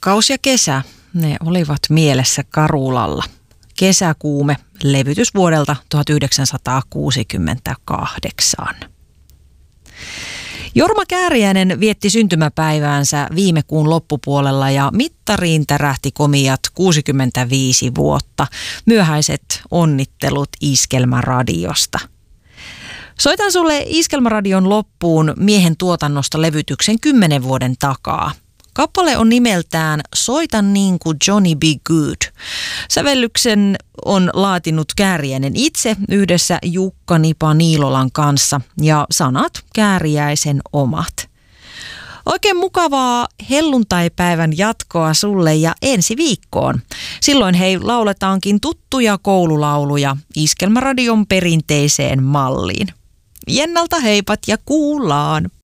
Rakkaus ja kesä, ne olivat mielessä Karulalla. Kesäkuume, levytys vuodelta 1968. Jorma Kääriäinen vietti syntymäpäiväänsä viime kuun loppupuolella ja mittariin tärähti komiat 65 vuotta. Myöhäiset onnittelut Iskelmäradiosta. Soitan sulle Iskelmäradion loppuun miehen tuotannosta levytyksen 10 vuoden takaa. Kappale on nimeltään Soita niin kuin Johnny B. Good. Sävellyksen on laatinut Kääriäinen itse yhdessä Jukka Nipa Niilolan kanssa ja sanat Kääriäisen omat. Oikein mukavaa helluntaipäivän jatkoa sulle ja ensi viikkoon. Silloin lauletaankin tuttuja koululauluja Iskelmäradion perinteiseen malliin. Jennalta heipat ja kuullaan!